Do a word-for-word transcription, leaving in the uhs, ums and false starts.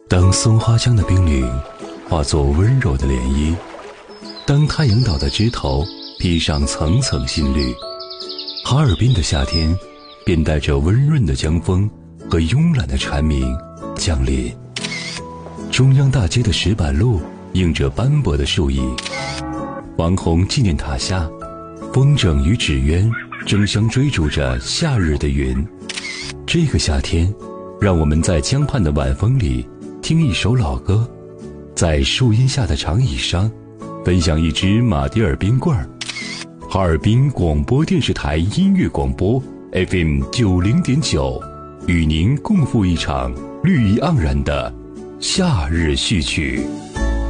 当松花江的冰岭化作温柔的涟漪，当太阳岛的枝头披上层层新绿，哈尔滨的夏天便带着温润的江风和慵懒的蝉鸣降临。中央大街的石板路映着斑驳的树影，王洪纪念塔下，风筝与纸鸢争相追逐着夏日的云。这个夏天，让我们在江畔的晚风里听一首老歌，在树荫下的长椅上分享一支马迭尔冰棍儿。哈尔滨广播电视台音乐广播 F M 九零点九，与您共赴一场绿意盎然的夏日序曲。